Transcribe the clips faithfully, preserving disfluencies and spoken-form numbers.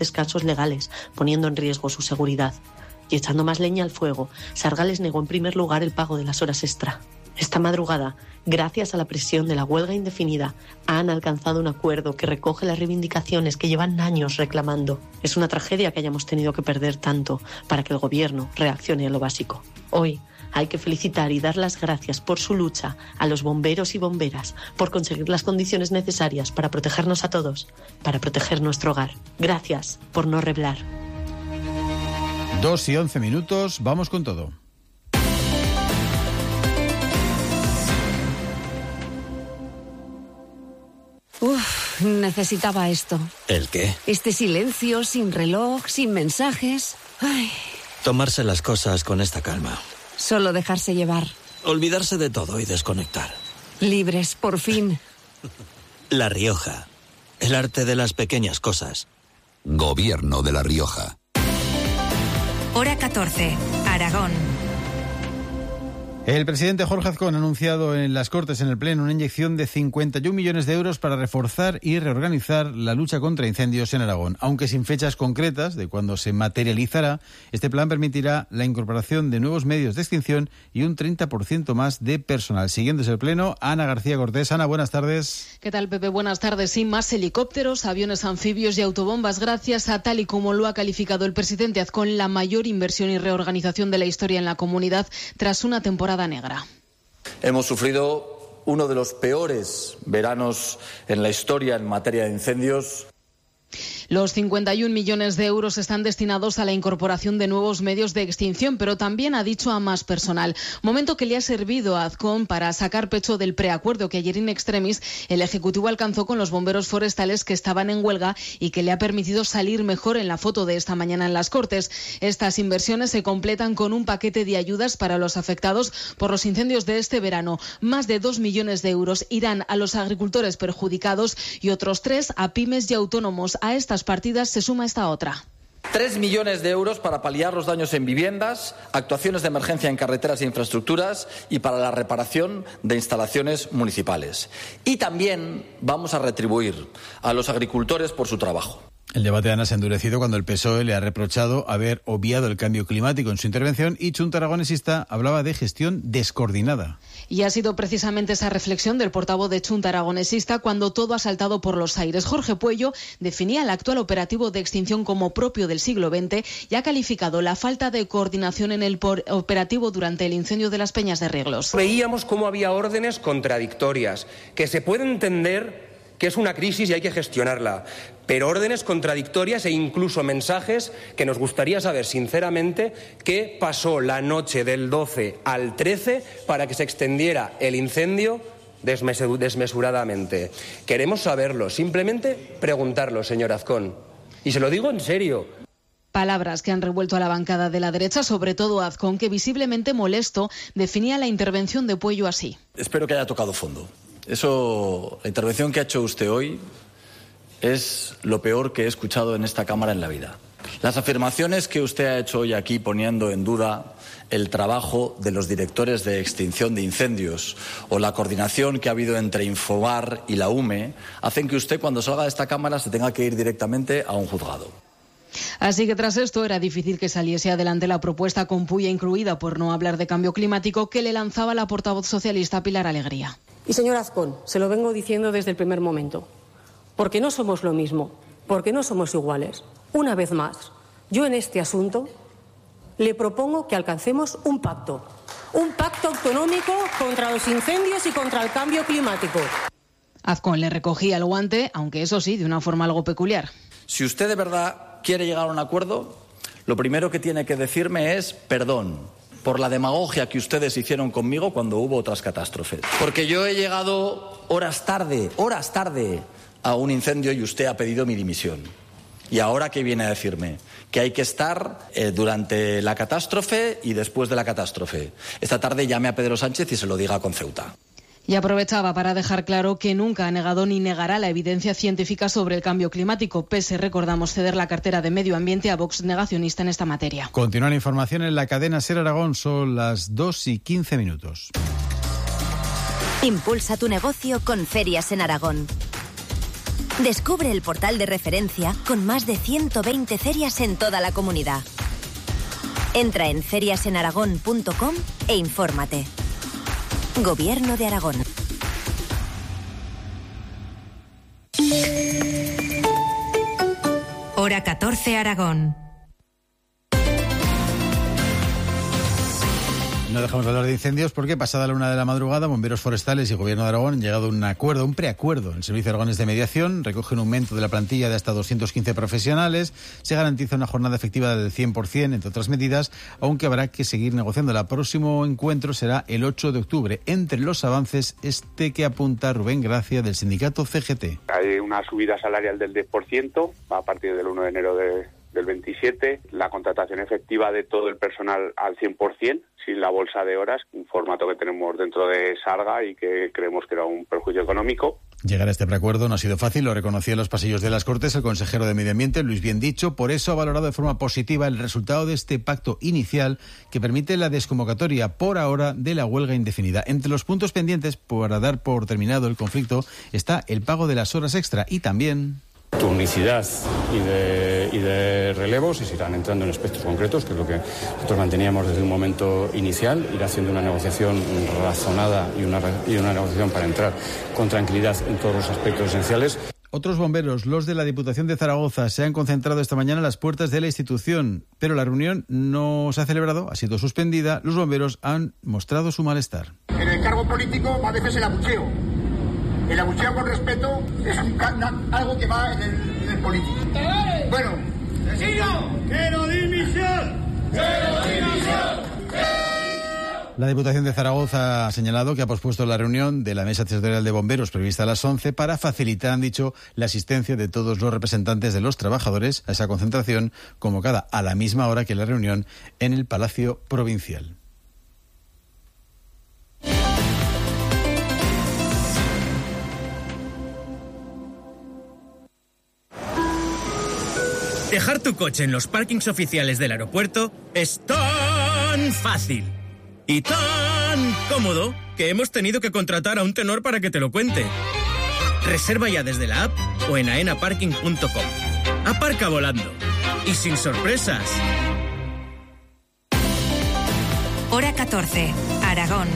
descansos legales, poniendo en riesgo su seguridad. Y echando más leña al fuego, Sargales negó en primer lugar el pago de las horas extra. Esta madrugada, gracias a la presión de la huelga indefinida, han alcanzado un acuerdo que recoge las reivindicaciones que llevan años reclamando. Es una tragedia que hayamos tenido que perder tanto para que el gobierno reaccione a lo básico. Hoy hay que felicitar y dar las gracias por su lucha a los bomberos y bomberas, por conseguir las condiciones necesarias para protegernos a todos, para proteger nuestro hogar. Gracias por no reblar. Dos y once minutos, vamos con todo. Uf, necesitaba esto. ¿El qué? Este silencio, sin reloj, sin mensajes. Ay. Tomarse las cosas con esta calma. Solo dejarse llevar. Olvidarse de todo y desconectar. Libres, por fin. La Rioja. El arte de las pequeñas cosas. Gobierno de La Rioja. Hora catorce, Aragón. El presidente Jorge Azcón ha anunciado en las Cortes, en el Pleno, una inyección de cincuenta y un millones de euros para reforzar y reorganizar la lucha contra incendios en Aragón. Aunque sin fechas concretas de cuándo se materializará, este plan permitirá la incorporación de nuevos medios de extinción y un treinta por ciento más de personal. Siguiéndose el Pleno, Ana García Cortés. Ana, buenas tardes. ¿Qué tal, Pepe? Buenas tardes. Sí, más helicópteros, aviones anfibios y autobombas, gracias a, tal y como lo ha calificado el presidente Azcón, la mayor inversión y reorganización de la historia en la comunidad tras una temporada negra. Hemos sufrido uno de los peores veranos en la historia en materia de incendios. Los cincuenta y un millones de euros están destinados a la incorporación de nuevos medios de extinción, pero también ha dicho a más personal. Momento que le ha servido a Azcón para sacar pecho del preacuerdo que ayer in extremis el Ejecutivo alcanzó con los bomberos forestales que estaban en huelga y que le ha permitido salir mejor en la foto de esta mañana en las Cortes. Estas inversiones se completan con un paquete de ayudas para los afectados por los incendios de este verano. Más de dos millones de euros irán a los agricultores perjudicados y otros tres a pymes y autónomos. A estas partidas se suma esta otra. Tres millones de euros para paliar los daños en viviendas, actuaciones de emergencia en carreteras e infraestructuras y para la reparación de instalaciones municipales. Y también vamos a retribuir a los agricultores por su trabajo. El debate, Ana, se ha endurecido cuando el P S O E le ha reprochado haber obviado el cambio climático en su intervención y Chunta Aragonesista hablaba de gestión descoordinada. Y ha sido precisamente esa reflexión del portavoz de Chunta Aragonesista cuando todo ha saltado por los aires. Jorge Puello definía el actual operativo de extinción como propio del siglo veinte y ha calificado la falta de coordinación en el operativo durante el incendio de las Peñas de Rieglos. Veíamos cómo había órdenes contradictorias, que se puede entender que es una crisis y hay que gestionarla, pero órdenes contradictorias e incluso mensajes que nos gustaría saber sinceramente qué pasó la noche del doce al trece para que se extendiera el incendio desmesuradamente. Queremos saberlo, simplemente preguntarlo, señor Azcón. Y se lo digo en serio. Palabras que han revuelto a la bancada de la derecha, sobre todo a Azcón, que visiblemente molesto definía la intervención de Puello así. Espero que haya tocado fondo. Eso, la intervención que ha hecho usted hoy es lo peor que he escuchado en esta Cámara en la vida. Las afirmaciones que usted ha hecho hoy aquí poniendo en duda el trabajo de los directores de extinción de incendios o la coordinación que ha habido entre Infobar y la U M E hacen que usted cuando salga de esta Cámara se tenga que ir directamente a un juzgado. Así que tras esto era difícil que saliese adelante la propuesta con puya incluida, por no hablar de cambio climático, que le lanzaba la portavoz socialista Pilar Alegría. Y señor Azcón, se lo vengo diciendo desde el primer momento, porque no somos lo mismo, porque no somos iguales. Una vez más, yo en este asunto le propongo que alcancemos un pacto, un pacto autonómico contra los incendios y contra el cambio climático. Azcón le recogía el guante, aunque eso sí, de una forma algo peculiar. Si usted de verdad quiere llegar a un acuerdo, lo primero que tiene que decirme es perdón por la demagogia que ustedes hicieron conmigo cuando hubo otras catástrofes. Porque yo he llegado horas tarde, horas tarde a un incendio y usted ha pedido mi dimisión. ¿Y ahora qué viene a decirme? Que hay que estar eh, durante la catástrofe y después de la catástrofe. Esta tarde llame a Pedro Sánchez y se lo diga con Ceuta. Y aprovechaba para dejar claro que nunca ha negado ni negará la evidencia científica sobre el cambio climático, pese, recordamos, ceder la cartera de Medio Ambiente a Vox, negacionista en esta materia. Continúa la información en la cadena SER Aragón, son las dos y quince minutos. Impulsa tu negocio con Ferias en Aragón. Descubre el portal de referencia con más de ciento veinte ferias en toda la comunidad. Entra en ferias en aragón punto com e infórmate. Gobierno de Aragón. Hora catorce, Aragón. No dejamos de hablar de incendios porque pasada la una de la madrugada, Bomberos Forestales y Gobierno de Aragón han llegado a un acuerdo, un preacuerdo. El Servicio Aragonés de Mediación recoge un aumento de la plantilla de hasta doscientos quince profesionales, se garantiza una jornada efectiva del cien por ciento, entre otras medidas, aunque habrá que seguir negociando. El próximo encuentro será el ocho de octubre. Entre los avances, este que apunta Rubén Gracia del sindicato C G T. Hay una subida salarial del diez por ciento a partir del uno de enero de, del veintisiete, la contratación efectiva de todo el personal al cien por ciento, sin la bolsa de horas, un formato que tenemos dentro de Sarga y que creemos que era un perjuicio económico. Llegar a este preacuerdo no ha sido fácil, lo reconocía en los pasillos de las Cortes el consejero de Medio Ambiente, Luis Biendicho. Por eso ha valorado de forma positiva el resultado de este pacto inicial que permite la desconvocatoria por ahora de la huelga indefinida. Entre los puntos pendientes para dar por terminado el conflicto está el pago de las horas extra y también turnicidad y de, y de relevos, y se irán entrando en aspectos concretos, que es lo que nosotros manteníamos desde un momento inicial, ir haciendo una negociación razonada y una, y una negociación para entrar con tranquilidad en todos los aspectos esenciales. Otros bomberos, los de la Diputación de Zaragoza, se han concentrado esta mañana a las puertas de la institución, pero la reunión no se ha celebrado, ha sido suspendida. Los bomberos han mostrado su malestar. En el cargo político va a veces el abucheo. El abucheo con respeto es un, algo que va en el, en el político. Bueno, ¡quiero dimisión! ¡Quiero dimisión! La Diputación de Zaragoza ha señalado que ha pospuesto la reunión de la Mesa Territorial de Bomberos prevista a las once para facilitar, han dicho, la asistencia de todos los representantes de los trabajadores a esa concentración convocada a la misma hora que la reunión en el Palacio Provincial. Dejar tu coche en los parkings oficiales del aeropuerto es tan fácil y tan cómodo que hemos tenido que contratar a un tenor para que te lo cuente. Reserva ya desde la app o en aena parking punto com. Aparca volando y sin sorpresas. Hora catorce, Aragón.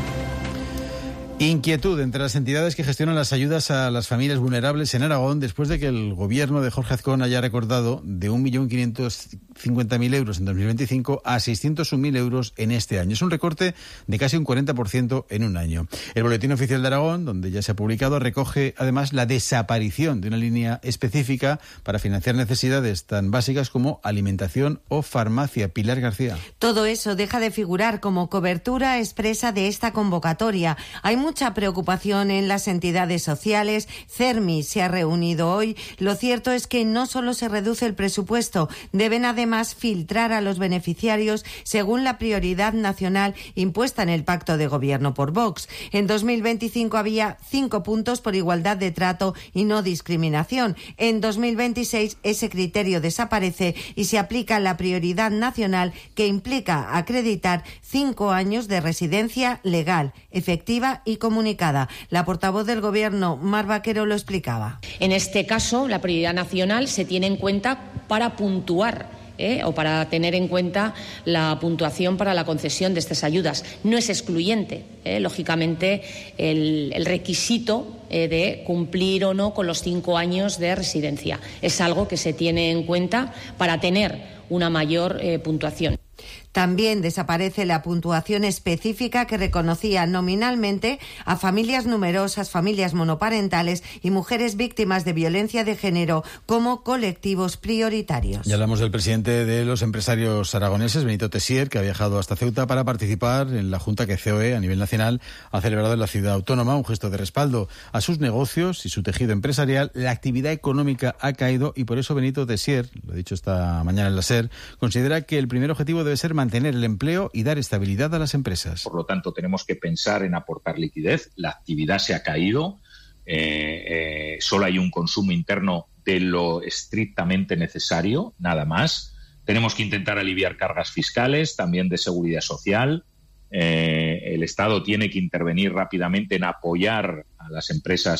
Inquietud entre las entidades que gestionan las ayudas a las familias vulnerables en Aragón después de que el gobierno de Jorge Azcón haya recortado de un millón quinientos cincuenta mil euros en dos mil veinticinco a seiscientos un mil euros en este año. Es un recorte de casi un cuarenta por ciento en un año. El Boletín Oficial de Aragón, donde ya se ha publicado, recoge además la desaparición de una línea específica para financiar necesidades tan básicas como alimentación o farmacia. Pilar García. Todo eso deja de figurar como cobertura expresa de esta convocatoria. Hay mucha preocupación en las entidades sociales. CERMI se ha reunido hoy. Lo cierto es que no solo se reduce el presupuesto, deben además filtrar a los beneficiarios según la prioridad nacional impuesta en el pacto de gobierno por Vox. En dos mil veinticinco había cinco puntos por igualdad de trato y no discriminación. En dos mil veintiséis ese criterio desaparece y se aplica la prioridad nacional, que implica acreditar cinco años de residencia legal, efectiva y comunicada. La portavoz del Gobierno, Mar Vaquero, lo explicaba. En este caso, la prioridad nacional se tiene en cuenta para puntuar ¿eh? o para tener en cuenta la puntuación para la concesión de estas ayudas. No es excluyente, ¿eh? lógicamente, el, el requisito eh, de cumplir o no con los cinco años de residencia. Es algo que se tiene en cuenta para tener una mayor eh, puntuación. También desaparece la puntuación específica que reconocía nominalmente a familias numerosas, familias monoparentales y mujeres víctimas de violencia de género como colectivos prioritarios. Ya hablamos del presidente de los empresarios aragoneses, Benito Tessier, que ha viajado hasta Ceuta para participar en la junta que C O E a nivel nacional ha celebrado en la ciudad autónoma, un gesto de respaldo a sus negocios y su tejido empresarial. La actividad económica ha caído y por eso Benito Tessier, lo he dicho esta mañana en la SER, considera que el primer objetivo debe ser mantener el empleo y dar estabilidad a las empresas. Por lo tanto, tenemos que pensar en aportar liquidez. La actividad se ha caído, eh, eh, solo hay un consumo interno de lo estrictamente necesario, nada más. Tenemos que intentar aliviar cargas fiscales, también de seguridad social. Eh, el Estado tiene que intervenir rápidamente en apoyar a las empresas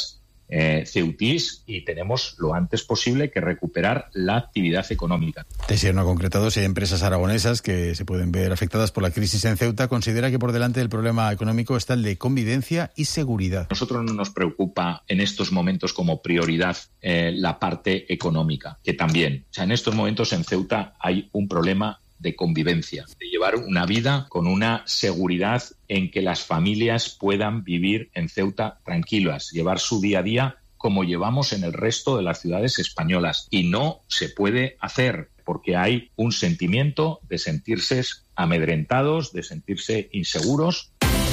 eh, ceutís y tenemos lo antes posible que recuperar la actividad económica. Teixeira no ha concretado si hay empresas aragonesas que se pueden ver afectadas por la crisis en Ceuta. Considera que por delante del problema económico está el de convivencia y seguridad. A nosotros no nos preocupa en estos momentos como prioridad eh, la parte económica, que también. O sea, en estos momentos en Ceuta hay un problema de convivencia, de llevar una vida con una seguridad en que las familias puedan vivir en Ceuta tranquilas, llevar su día a día como llevamos en el resto de las ciudades españolas. Y no se puede hacer porque hay un sentimiento de sentirse amedrentados, de sentirse inseguros.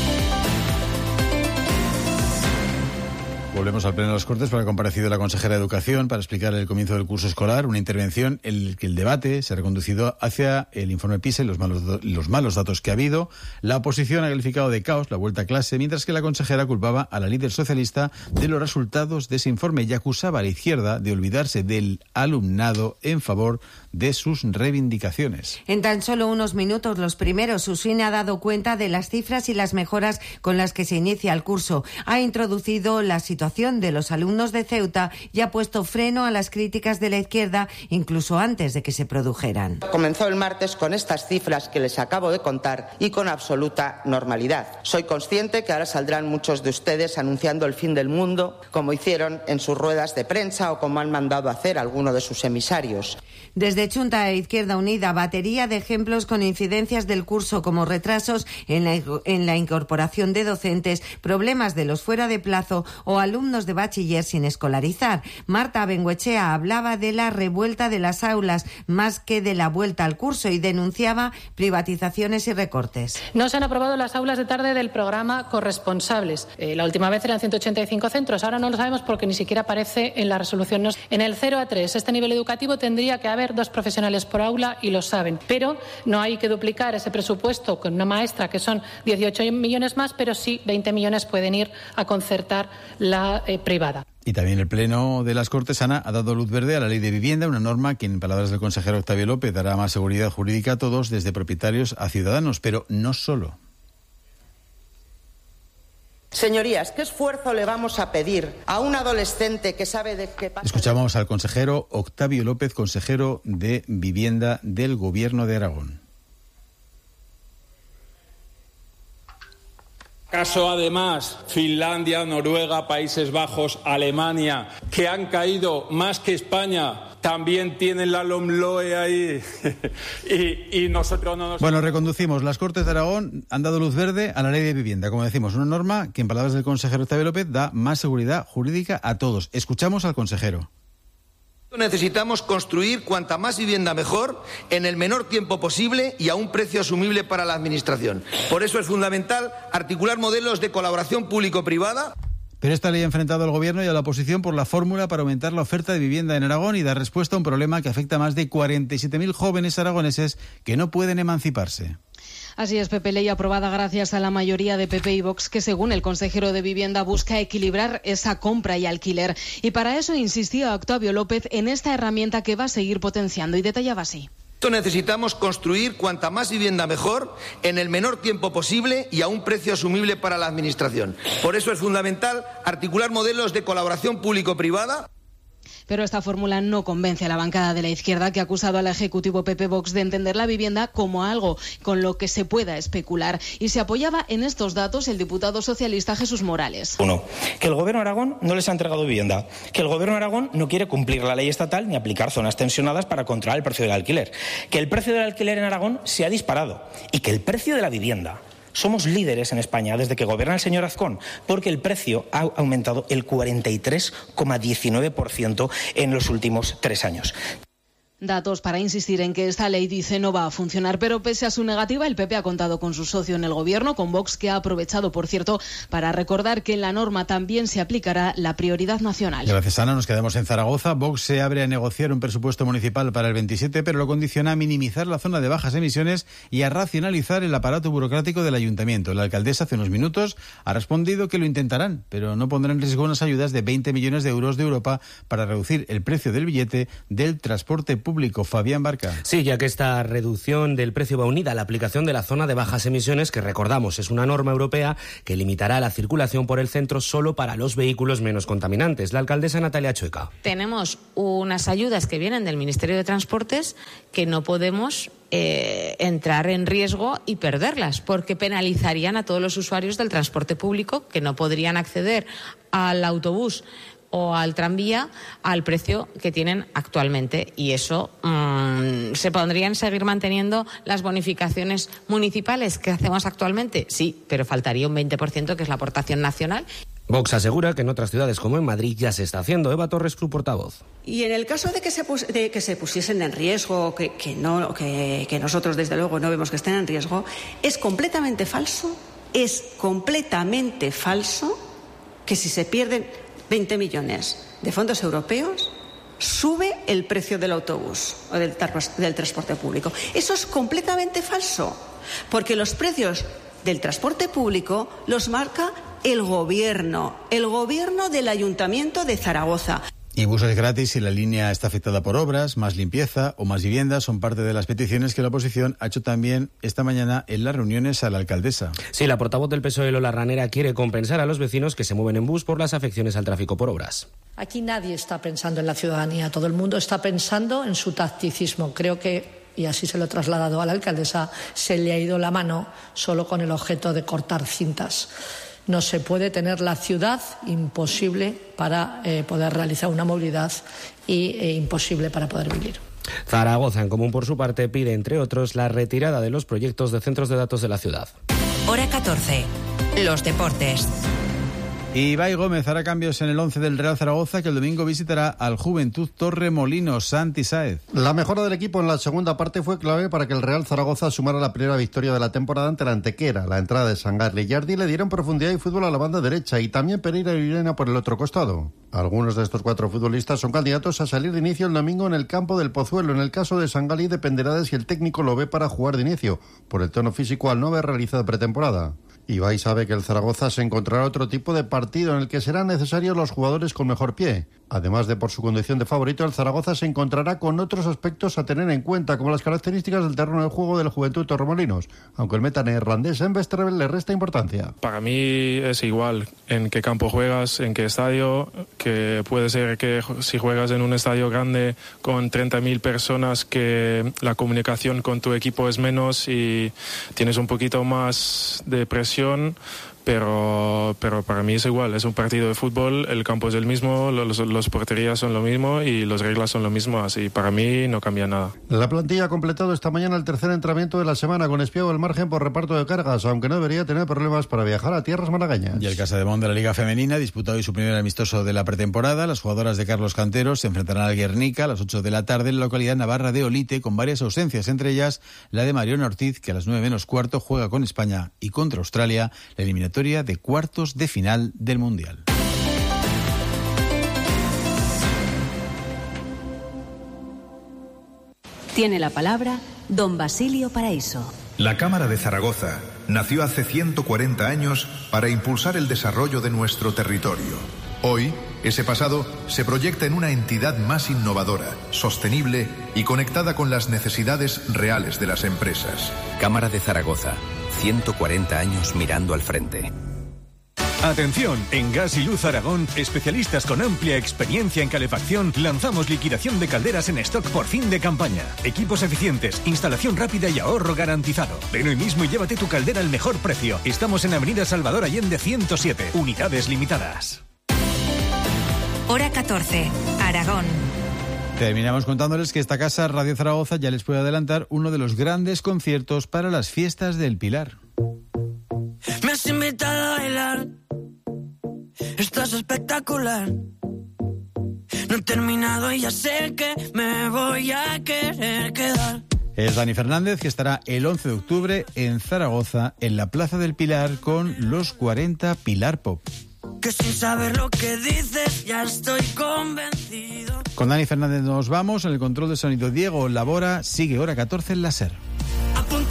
Volvemos al Pleno de las Cortes para el comparecido la consejera de Educación para explicar el comienzo del curso escolar, una intervención en la que el debate se ha reconducido hacia el informe PISA y los malos, los malos datos que ha habido. La oposición ha calificado de caos la vuelta a clase, mientras que la consejera culpaba a la líder socialista de los resultados de ese informe y acusaba a la izquierda de olvidarse del alumnado en favor de sus reivindicaciones. En tan solo unos minutos, los primeros, Usine ha dado cuenta de las cifras y las mejoras con las que se inicia el curso. Ha introducido la situación de los alumnos de Ceuta y ha puesto freno a las críticas de la izquierda incluso antes de que se produjeran. Comenzó el martes con estas cifras que les acabo de contar y con absoluta normalidad. Soy consciente que ahora saldrán muchos de ustedes anunciando el fin del mundo, como hicieron en sus ruedas de prensa o como han mandado hacer algunos de sus emisarios. Desde Chunta e Izquierda Unida, batería de ejemplos con incidencias del curso como retrasos en la, en la incorporación de docentes, problemas de los fuera de plazo o alumnos de bachiller sin escolarizar. Marta Bengoechea hablaba de la revuelta de las aulas más que de la vuelta al curso y denunciaba privatizaciones y recortes. No se han aprobado las aulas de tarde del programa corresponsables. Eh, la última vez eran ciento ochenta y cinco centros, ahora no lo sabemos porque ni siquiera aparece en la resolución. En el cero a tres, este nivel educativo tendría que haber dos profesionales por aula y lo saben, pero no hay que duplicar ese presupuesto con una maestra que son dieciocho millones más, pero sí veinte millones pueden ir a concertar la eh, privada. Y también el Pleno de las Cortes, Ana, ha dado luz verde a la Ley de Vivienda, una norma que, en palabras del consejero Octavio López, dará más seguridad jurídica a todos, desde propietarios a ciudadanos, pero no solo. Señorías, ¿qué esfuerzo le vamos a pedir a un adolescente que sabe de qué pasa? Escuchamos al consejero Octavio López, consejero de Vivienda del Gobierno de Aragón. Caso además Finlandia, Noruega, Países Bajos, Alemania, que han caído más que España, también tienen la LOMLOE ahí y, y nosotros no nos... Bueno, reconducimos. Las Cortes de Aragón han dado luz verde a la Ley de Vivienda. Como decimos, una norma que, en palabras del consejero Octavio López, da más seguridad jurídica a todos. Escuchamos al consejero. Necesitamos construir cuanta más vivienda mejor, en el menor tiempo posible y a un precio asumible para la Administración. Por eso es fundamental articular modelos de colaboración público-privada. Pero esta ley ha enfrentado al Gobierno y a la oposición por la fórmula para aumentar la oferta de vivienda en Aragón y dar respuesta a un problema que afecta a más de cuarenta y siete mil jóvenes aragoneses que no pueden emanciparse. Así es, Pepe, ley aprobada gracias a la mayoría de P P y Vox, que según el consejero de Vivienda busca equilibrar esa compra y alquiler. Y para eso insistía Octavio López en esta herramienta que va a seguir potenciando y detallaba así. Necesitamos construir cuanta más vivienda mejor, en el menor tiempo posible y a un precio asumible para la Administración. Por eso es fundamental articular modelos de colaboración público-privada. Pero esta fórmula no convence a la bancada de la izquierda, que ha acusado al Ejecutivo P P Vox de entender la vivienda como algo con lo que se pueda especular. Y se apoyaba en estos datos el diputado socialista Jesús Morales. Uno, que el Gobierno de Aragón no les ha entregado vivienda, que el Gobierno de Aragón no quiere cumplir la ley estatal ni aplicar zonas tensionadas para controlar el precio del alquiler, que el precio del alquiler en Aragón se ha disparado y que el precio de la vivienda... Somos líderes en España desde que gobierna el señor Azcón, porque el precio ha aumentado el cuarenta y tres coma diecinueve por ciento en los últimos tres años. Datos para insistir en que esta ley, dice, no va a funcionar, pero pese a su negativa, el P P ha contado con su socio en el Gobierno, con Vox, que ha aprovechado, por cierto, para recordar que en la norma también se aplicará la prioridad nacional. Gracias, Ana. Nos quedamos en Zaragoza. Vox se abre a negociar un presupuesto municipal para el veintisiete, pero lo condiciona a minimizar la zona de bajas emisiones y a racionalizar el aparato burocrático del ayuntamiento. La alcaldesa hace unos minutos ha respondido que lo intentarán, pero no pondrán en riesgo unas ayudas de veinte millones de euros de Europa para reducir el precio del billete del transporte público público. Fabián Barca. Sí, ya que esta reducción del precio va unida a la aplicación de la zona de bajas emisiones, que recordamos es una norma europea que limitará la circulación por el centro solo para los vehículos menos contaminantes. La alcaldesa Natalia Chueca. Tenemos unas ayudas que vienen del Ministerio de Transportes que no podemos eh, entrar en riesgo y perderlas, porque penalizarían a todos los usuarios del transporte público que no podrían acceder al autobús o al tranvía al precio que tienen actualmente, y eso mmm, ¿se podrían seguir manteniendo las bonificaciones municipales que hacemos actualmente? Sí, pero faltaría un veinte por ciento, que es la aportación nacional. Vox asegura que en otras ciudades como en Madrid ya se está haciendo. Eva Torres, su portavoz. Y en el caso de que se, pus- de que se pusiesen en riesgo, que, que, no, que, que nosotros desde luego no vemos que estén en riesgo, es completamente falso, es completamente falso que si se pierden veinte millones de fondos europeos, sube el precio del autobús o del, del transporte público. Eso es completamente falso, porque los precios del transporte público los marca el gobierno, el gobierno del Ayuntamiento de Zaragoza. Y buses gratis si la línea está afectada por obras, más limpieza o más viviendas son parte de las peticiones que la oposición ha hecho también esta mañana en las reuniones a la alcaldesa. Sí, la portavoz del P S O E, Lola Ranera, quiere compensar a los vecinos que se mueven en bus por las afecciones al tráfico por obras. Aquí nadie está pensando en la ciudadanía, todo el mundo está pensando en su tacticismo. Creo que, y así se lo he trasladado a la alcaldesa, se le ha ido la mano solo con el objeto de cortar cintas. No se puede tener la ciudad imposible para eh, poder realizar una movilidad y eh, imposible para poder vivir. Zaragoza, en Común, por su parte, pide, entre otros, la retirada de los proyectos de centros de datos de la ciudad. Hora catorce. Los deportes. Ibai Gómez hará cambios en el once del Real Zaragoza, que el domingo visitará al Juventud Torremolinos. Santi Sáez. La mejora del equipo en la segunda parte fue clave para que el Real Zaragoza sumara la primera victoria de la temporada ante la Antequera. La entrada de Sangarli y Yardi le dieron profundidad y fútbol a la banda derecha, y también Pereira y Irena por el otro costado. Algunos de estos cuatro futbolistas son candidatos a salir de inicio el domingo en el campo del Pozuelo. En el caso de Sangarli dependerá de si el técnico lo ve para jugar de inicio, por el tono físico al no haber realizado pretemporada. Ibai sabe que el Zaragoza se encontrará otro tipo de partido en el que serán necesarios los jugadores con mejor pie. Además de por su condición de favorito, el Zaragoza se encontrará con otros aspectos a tener en cuenta, como las características del terreno de juego del Juventud Torremolinos, aunque el meta neerlandés en Westerveld le resta importancia. Para mí es igual en qué campo juegas, en qué estadio, que puede ser que si juegas en un estadio grande con treinta mil personas, que la comunicación con tu equipo es menos y tienes un poquito más de presión. Pero, pero para mí es igual, es un partido de fútbol, el campo es el mismo, los, los porterías son lo mismo y las reglas son lo mismo, así para mí no cambia nada. La plantilla ha completado esta mañana el tercer entrenamiento de la semana, con espiado al margen por reparto de cargas, aunque no debería tener problemas para viajar a tierras malagueñas. Y el Casademont de la Liga Femenina ha disputado hoy su primer amistoso de la pretemporada. Las jugadoras de Carlos Canteros se enfrentarán al Guernica a las ocho de la tarde en la localidad navarra de Olite, con varias ausencias, entre ellas la de Mariona Ortiz, que a las nueve menos cuarto juega con España y contra Australia la eliminatoria de cuartos de final del Mundial. Tiene la palabra don Basilio Paraíso. La Cámara de Zaragoza nació hace ciento cuarenta años para impulsar el desarrollo de nuestro territorio. Hoy, ese pasado se proyecta en una entidad más innovadora, sostenible y conectada con las necesidades reales de las empresas. Cámara de Zaragoza, ciento cuarenta años mirando al frente. Atención, en Gas y Luz Aragón, especialistas con amplia experiencia en calefacción, lanzamos liquidación de calderas en stock por fin de campaña. Equipos eficientes, instalación rápida y ahorro garantizado. Ven hoy mismo y llévate tu caldera al mejor precio. Estamos en Avenida Salvador Allende ciento siete, unidades limitadas. Hora catorce, Aragón. Terminamos contándoles que esta casa, Radio Zaragoza, ya les puede adelantar uno de los grandes conciertos para las fiestas del Pilar. Me has invitado a bailar, estás espectacular. No he terminado y ya sé que me voy a querer quedar. Es Dani Fernández, que estará el once de octubre en Zaragoza, en la Plaza del Pilar, con los cuarenta Pilar Pop. Que sin saber lo que dices ya estoy convencido. Con Dani Fernández nos vamos. En el control de sonido, Diego Labora. Sigue Hora catorce en la SER.